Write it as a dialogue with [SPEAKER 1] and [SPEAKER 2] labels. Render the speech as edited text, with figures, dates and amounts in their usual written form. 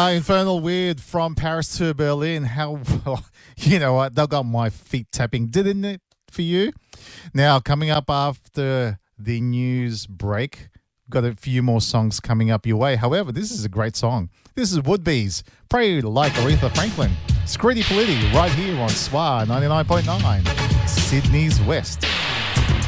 [SPEAKER 1] Infernal Weird from Paris to Berlin. How, you know what? They got my feet tapping, didn't it, for you? Now, coming up after the news break, got a few more songs coming up your way. However, this is a great song. This is Woodbees, Pray Like Aretha Franklin. Scritti Politti right here on SWA 99.9, Sydney's West.